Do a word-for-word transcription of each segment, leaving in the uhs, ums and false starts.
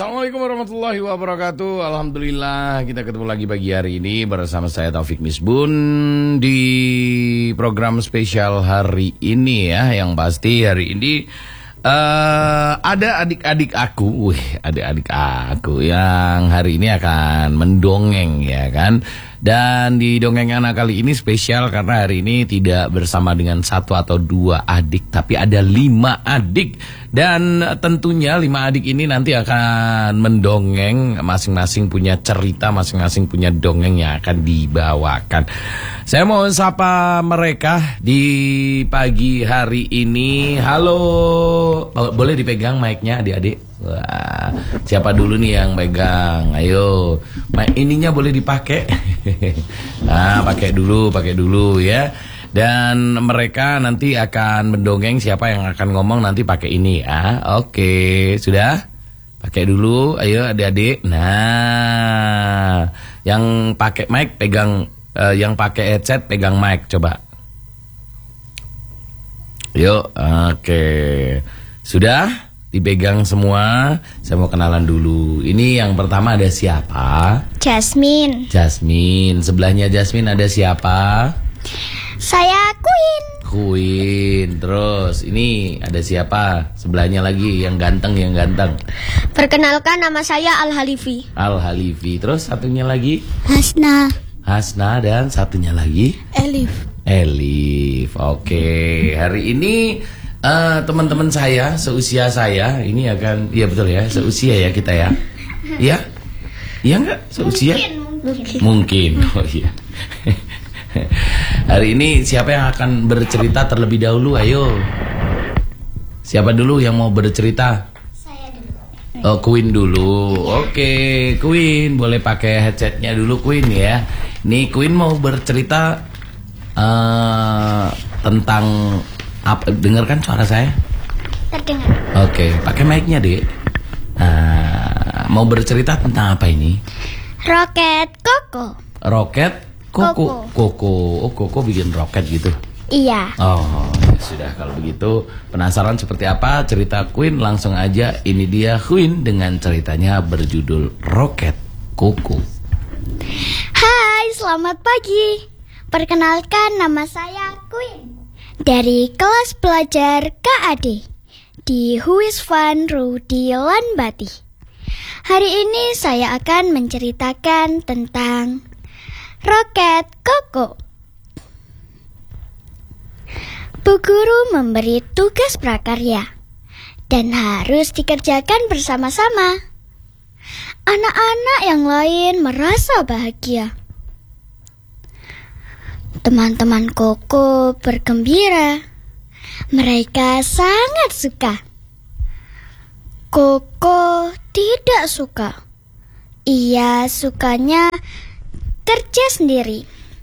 Assalamualaikum warahmatullahi wabarakatuh. Alhamdulillah kita ketemu lagi pagi hari ini bersama saya Taufik Misbun di program spesial hari ini ya. Yang pasti hari ini uh, ada adik-adik aku, wih, adik-adik aku yang hari ini akan mendongeng ya kan. Dan di dongeng anak kali ini spesial karena hari ini tidak bersama dengan satu atau dua adik, tapi ada lima adik. Dan tentunya lima adik ini nanti akan mendongeng, masing-masing punya cerita, masing-masing punya dongeng yang akan dibawakan. Saya mau sapa mereka di pagi hari ini. Halo, boleh dipegang mic-nya adik-adik? Wah, siapa dulu nih yang pegang? Ayo, mic ininya boleh dipakai. Nah, pakai dulu, pakai dulu ya. Dan mereka nanti akan mendongeng, siapa yang akan ngomong nanti pakai ini ya. Oke, sudah? Pakai dulu, ayo adik-adik. Nah, yang pakai mic pegang, uh, yang pakai headset pegang mic, coba. Yuk, oke. Sudah? Dipegang semua. Saya mau kenalan dulu. Ini yang pertama ada siapa? Jasmine. Jasmine. Sebelahnya Jasmine ada siapa? Saya Queen. Queen. Terus ini ada siapa? Sebelahnya lagi yang ganteng, yang ganteng. Perkenalkan, nama saya Al Halifi. Al Halifi. Terus satunya lagi? Hasna. Hasna. Dan satunya lagi? Elif. Elif. Oke. Hari ini Uh, teman-teman saya, seusia saya, ini akan, iya betul ya, seusia ya kita ya. Iya? Iya enggak? Seusia? Mungkin. Mungkin. Oh iya. Hari ini siapa yang akan bercerita terlebih dahulu? Ayo. Siapa dulu yang mau bercerita? Saya dulu. Oh, Queen dulu. Oke, Queen, boleh pakai headsetnya dulu Queen ya. Nih Queen mau bercerita uh, tentang apa, dengarkan suara saya? Terdengar. Oke, pakai mic-nya, Dek. Nah, mau bercerita tentang apa ini? Roket Koko. Roket Koko. Koko. Oh, Koko bikin roket gitu. Iya. Oh, ya sudah kalau begitu. Penasaran seperti apa cerita Queen? Langsung aja, ini dia Queen dengan ceritanya berjudul Roket Koko. Hai, selamat pagi. Perkenalkan, nama saya Queen. Dari kelas belajar K A D di Huisvan Rudi Lanbati. Hari ini saya akan menceritakan tentang Roket Koko. Bu guru memberi tugas prakarya dan harus dikerjakan bersama-sama. Anak-anak yang lain merasa bahagia. Teman-teman Koko bergembira. Mereka sangat suka. Koko tidak suka. Ia sukanya kerja sendiri.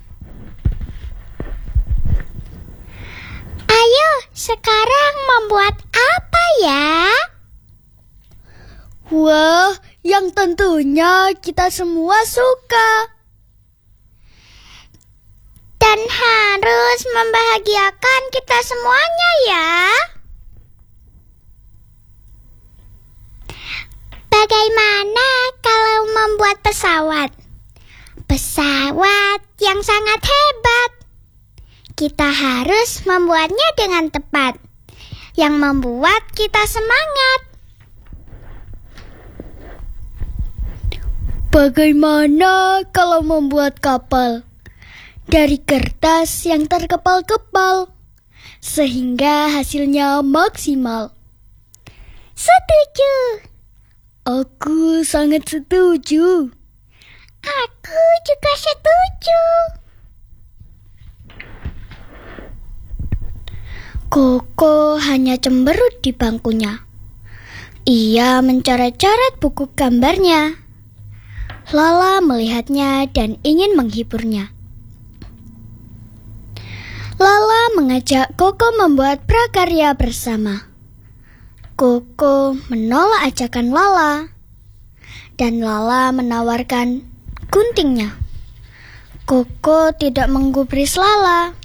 Ayo, sekarang membuat apa ya? Wah, yang tentunya kita semua suka. Dan harus membahagiakan kita semuanya ya. Bagaimana kalau membuat pesawat? Pesawat yang sangat hebat. Kita harus membuatnya dengan tepat, yang membuat kita semangat. Bagaimana kalau membuat kapal? Dari kertas yang terkepal-kepal, sehingga hasilnya maksimal. Setuju. Aku sangat setuju. Aku juga setuju. Koko hanya cemberut di bangkunya. Ia mencoret-coret buku gambarnya. Lala melihatnya dan ingin menghiburnya. Lala mengajak Koko membuat prakarya bersama. Koko menolak ajakan Lala, dan Lala menawarkan guntingnya. Koko tidak menggubris Lala.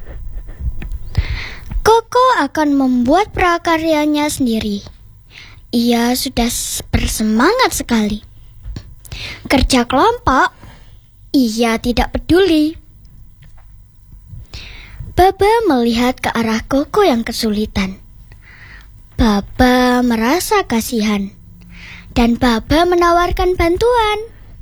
Koko akan membuat prakaryanya sendiri. Ia sudah bersemangat sekali. Kerja kelompok, ia tidak peduli. Baba melihat ke arah Koko yang kesulitan. Baba merasa kasihan, dan Baba menawarkan bantuan.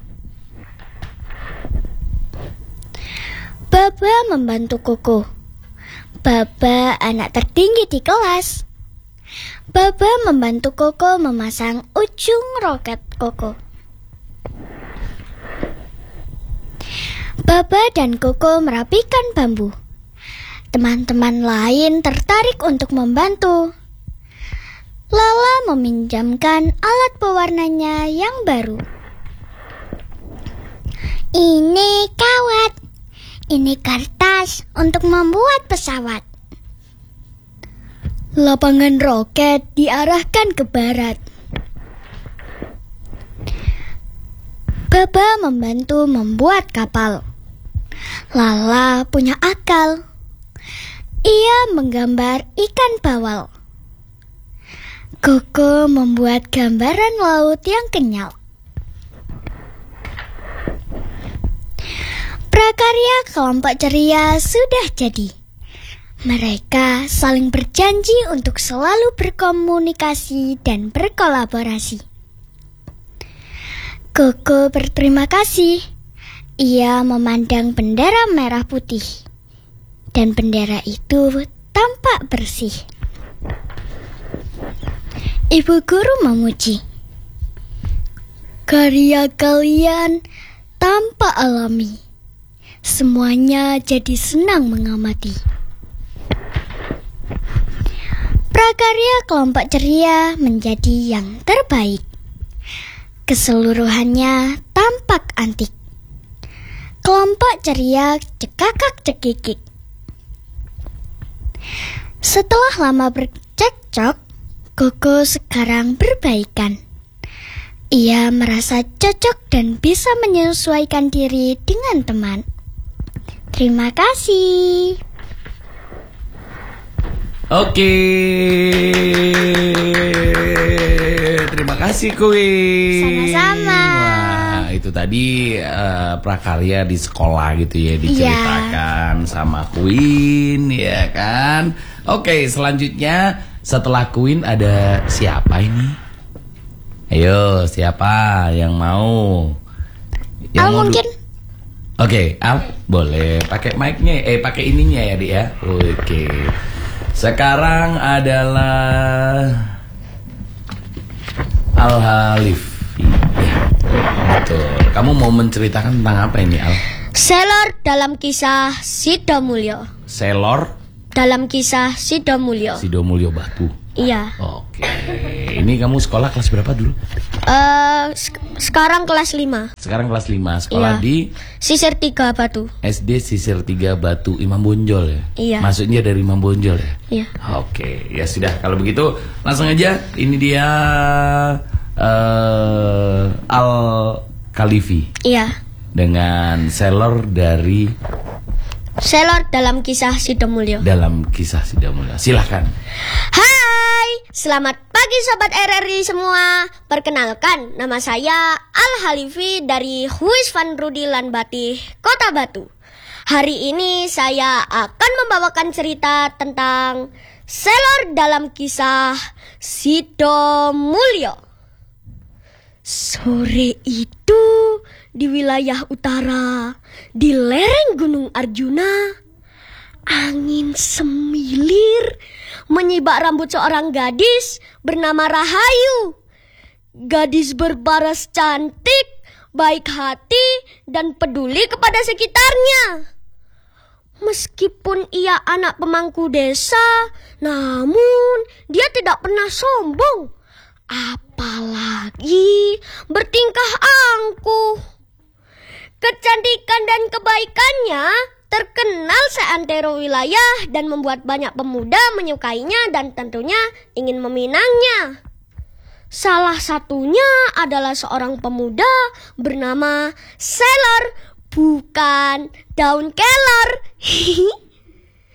Baba membantu Koko. Baba anak tertinggi di kelas. Baba membantu Koko memasang ujung roket Koko. Baba dan Koko merapikan bambu. Teman-teman lain tertarik untuk membantu. Lala meminjamkan alat pewarnanya yang baru. Ini kawat, ini kertas untuk membuat pesawat. Lapangan roket diarahkan ke barat. Baba membantu membuat kapal. Lala punya akal. Ia menggambar ikan bawal. Koko membuat gambaran laut yang kenyal. Prakarya kelompok ceria sudah jadi. Mereka saling berjanji untuk selalu berkomunikasi dan berkolaborasi. Koko berterima kasih. Ia memandang bendera merah putih. Dan bendera itu tampak bersih. Ibu guru memuji. Karya kalian tampak alami. Semuanya jadi senang mengamati. Prakarya kelompok ceria menjadi yang terbaik. Keseluruhannya tampak antik. Kelompok ceria cekakak cekikik. Setelah lama bercekcok, Koko sekarang berbaikan. Ia merasa cocok dan bisa menyesuaikan diri dengan teman. Terima kasih. Oke, terima kasih Queen. Sama-sama. Wah, itu tadi uh, prakarya di sekolah gitu ya, diceritakan yeah. sama Queen, ya kan? Oke, selanjutnya setelah Queen ada siapa ini? Ayo, siapa yang mau? Yang Al mau mungkin. Oke, Al, boleh pakai mic-nya, eh pakai ininya ya, Dik ya. Oke. Sekarang adalah Al Halif. Ya, betul. Kamu mau menceritakan tentang apa ini, Al? Selor dalam kisah Sidomulyo. Selor dalam kisah Sidomulyo. Sidomulyo Batu. Iya. Oke. Ini kamu sekolah kelas berapa dulu? Uh, sek- sekarang kelas lima. Sekarang kelas lima. Sekolah iya. di Sisir tiga Batu. S D Sisir tiga Batu Imam Bonjol ya? Iya. Maksudnya dari Imam Bonjol ya? Iya. Oke, ya sudah kalau begitu langsung aja. Ini dia uh, Al Khalifi. Iya. Dengan Selor dari Selor dalam kisah Sidomulyo. Dalam kisah Sidomulyo. Silahkan. Hai, selamat pagi sobat R R I semua. Perkenalkan, nama saya Al Khalifi dari Huis van Rudi Lanbati, Kota Batu. Hari ini saya akan membawakan cerita tentang Selor dalam kisah Sidomulyo. Sore itu di wilayah utara, di lereng Gunung Arjuna, angin semilir menyibak rambut seorang gadis bernama Rahayu. Gadis berparas cantik, baik hati, dan peduli kepada sekitarnya. Meskipun ia anak pemangku desa, namun dia tidak pernah sombong. Apalagi bertingkah angkuh. Kecantikan dan kebaikannya terkenal seantero wilayah dan membuat banyak pemuda menyukainya dan tentunya ingin meminangnya. Salah satunya adalah seorang pemuda bernama Selor, bukan daun kelor.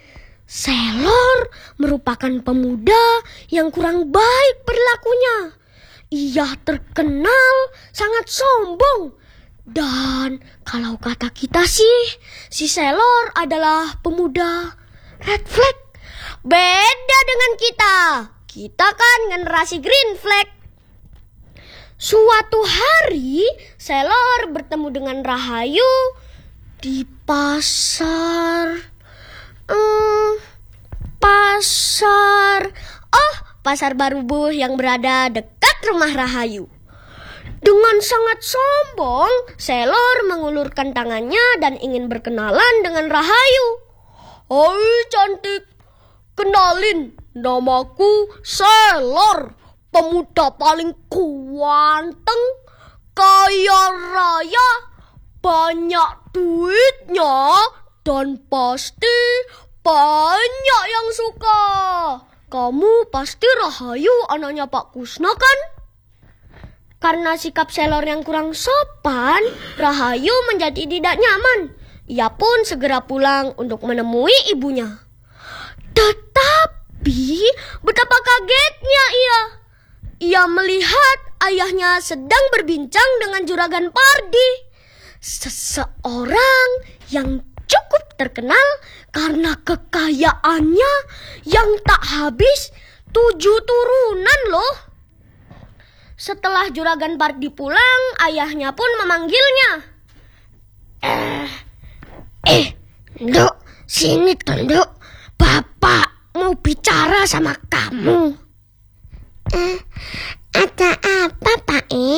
Selor merupakan pemuda yang kurang baik perilakunya. ia terkenal sangat sombong. Dan kalau kata kita sih, si Sailor adalah pemuda red flag. Beda dengan kita. Kita kan generasi green flag. Suatu hari, Sailor bertemu dengan Rahayu di pasar. Hmm, pasar. Oh, pasar Barubuh yang berada dekat rumah Rahayu. Dengan sangat sombong, Sailor mengulurkan tangannya dan ingin berkenalan dengan Rahayu. Hai cantik, kenalin, namaku Sailor, pemuda paling kuanteng, kaya raya, banyak duitnya, dan pasti banyak yang suka. Kamu pasti Rahayu, anaknya Pak Kusna kan? Karena sikap Sailor yang kurang sopan, Rahayu menjadi tidak nyaman. Ia pun segera pulang untuk menemui ibunya. Tetapi betapa kagetnya ia. Ia melihat ayahnya sedang berbincang dengan Juragan Pardi, seseorang yang cukup terkenal karena kekayaannya yang tak habis tujuh turunan loh. Setelah Juragan Pardi pulang, ayahnya pun memanggilnya. Eh, eh, Nduk, sini tuh Nduk. Bapak mau bicara sama kamu. Eh, ada apa Pak E?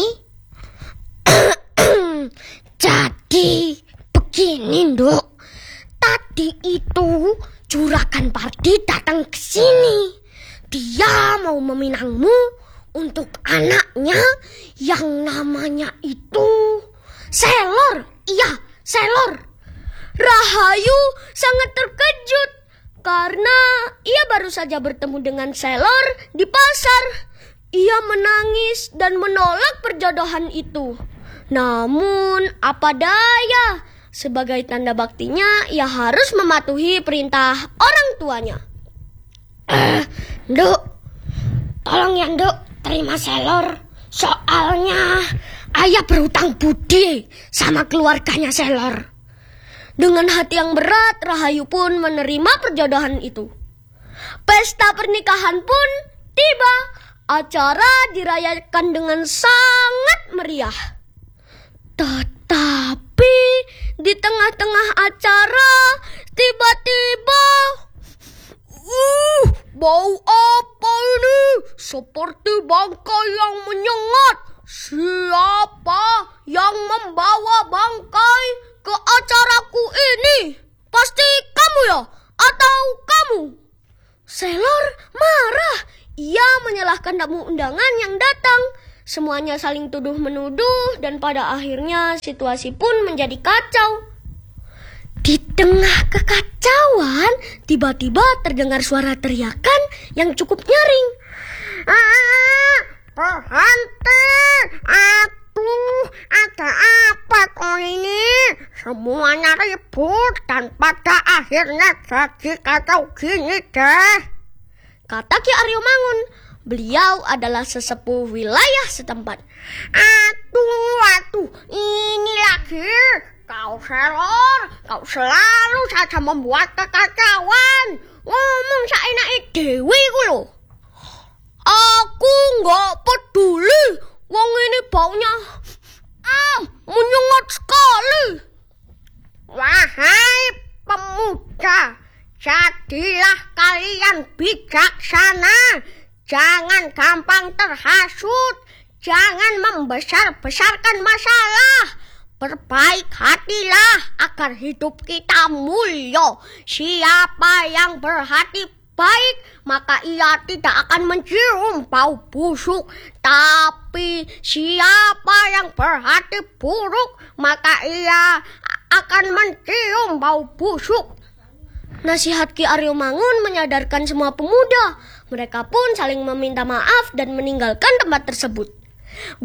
Jadi begini Nduk. Tadi itu Juragan Pardi datang ke sini. Dia mau meminangmu untuk anaknya yang namanya itu Sailor. Iya, Sailor. Rahayu sangat terkejut karena ia baru saja bertemu dengan Sailor di pasar. Ia menangis dan menolak perjodohan itu. Namun apa daya, sebagai tanda baktinya ia harus mematuhi perintah orang tuanya. Eh, Nduk, tolong ya Nduk, terima Sailor. Soalnya ayah berhutang budi sama keluarganya Sailor. Dengan hati yang berat, Rahayu pun menerima perjodohan itu. Pesta pernikahan pun tiba. Acara dirayakan dengan sangat meriah. Tetapi di tengah-tengah acara, tiba-tiba, uh, bau apa ini? Seperti bangkai yang menyengat. Siapa yang membawa bangkai ke acaraku ini? Pasti kamu ya? Atau kamu? Sailor marah. Ia menyalahkan tamu undangan yang datang. Semuanya saling tuduh-menuduh dan pada akhirnya situasi pun menjadi kacau. Di tengah kekacauan, tiba-tiba terdengar suara teriakan yang cukup nyaring. Ah, berhenti! Aduh, ada apa kau ini? Semuanya ribut dan pada akhirnya jadi kacau gini deh, kata Ki Aryo Mangun. Beliau adalah sesepuh wilayah setempat. Aduh, aduh, ini lagi. Kau Sailor, kau selalu saja membuat kekacauan. Ngomong seenake dewe ku lho. Aku nggak peduli. Wong ini baunya mm, menyengat sekali. Wahai pemuda, jadilah kalian bijaksana. Jangan gampang terhasut. Jangan membesar-besarkan masalah. Berbaik hatilah agar hidup kita mulia. Siapa yang berhati baik, maka ia tidak akan mencium bau busuk. Tapi siapa yang berhati buruk, maka ia akan mencium bau busuk. Nasihat Ki Aryo Mangun menyadarkan semua pemuda. Mereka pun saling meminta maaf dan meninggalkan tempat tersebut.